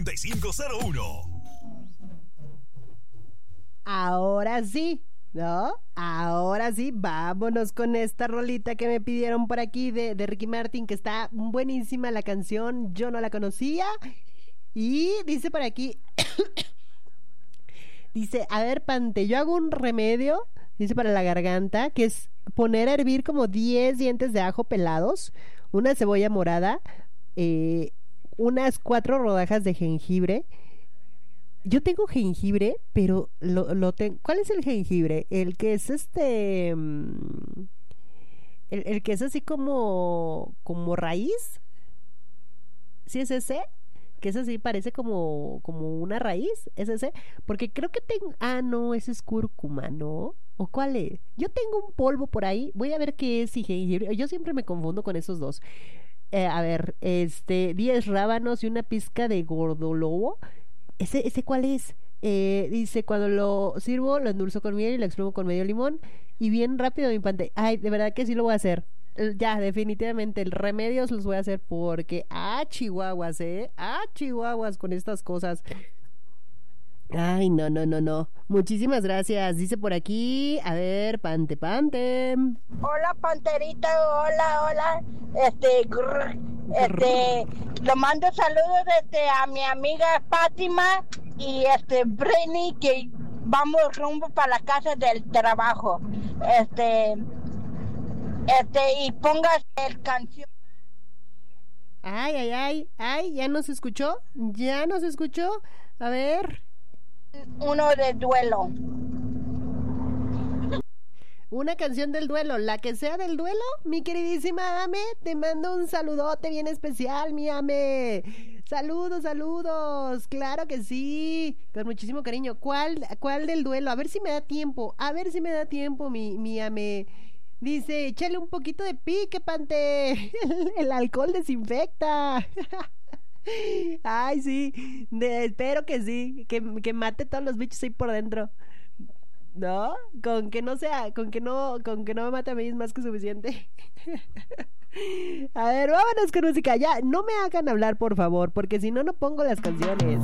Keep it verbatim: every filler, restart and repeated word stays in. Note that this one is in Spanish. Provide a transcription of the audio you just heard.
noventa y cinco cero uno. Ahora sí, ¿no? Ahora sí, vámonos con esta rolita que me pidieron por aquí de, de Ricky Martin, que está buenísima la canción, yo no la conocía. Y dice por aquí, dice, a ver, Pante, yo hago un remedio, dice para la garganta, que es poner a hervir como diez dientes de ajo pelados, una cebolla morada, eh, unas cuatro rodajas de jengibre. Yo tengo jengibre, pero lo, lo tengo. ¿Cuál es el jengibre? El que es este. mm, El, el que es así como. Como raíz. ¿Sí es ese? Que es así, parece como. Como una raíz. ¿Es ese? Porque creo que tengo. Ah, no, ese es cúrcuma, ¿no? ¿O cuál es? Yo tengo un polvo por ahí. Voy a ver qué es y jengibre. Yo siempre me confundo con esos dos. Eh, a ver, este. diez rábanos y una pizca de gordolobo. ¿Ese, ese cuál es? Eh, dice, cuando lo sirvo, lo endulzo con miel y lo exprimo con medio limón. Y bien rápido mi pante. Ay, de verdad que sí lo voy a hacer. Eh, Ya, definitivamente, el remedios los voy a hacer porque, ah, chihuahuas, ¿eh? Ah, chihuahuas con estas cosas. Ay, no, no, no, no. Muchísimas gracias. Dice por aquí, a ver, pante, pante. Hola, Panterita, hola, hola. Este, grr, este, le mando saludos desde a mi amiga Fátima y este, Brenny, que vamos rumbo para la casa del trabajo. Este, este, y pongas el canción. Ay, ay, ay, ay, ¿ya nos escuchó? ¿Ya nos escuchó? A ver. Uno de duelo. Una canción del duelo, la que sea del duelo, mi queridísima Ame, te mando un saludote bien especial, mi Ame. Saludos, saludos, claro que sí, con muchísimo cariño. ¿Cuál, cuál del duelo? A ver si me da tiempo, a ver si me da tiempo, mi, mi Ame. Dice, échale un poquito de pique, Pante, el, el alcohol desinfecta. Ay, sí, de- espero que sí, que, que mate todos los bichos ahí por dentro. ¿No? Con que no sea, con que no, con que no me mate a mí es más que suficiente. A ver, vámonos con música. Ya, no me hagan hablar, por favor, porque si no, no pongo las canciones.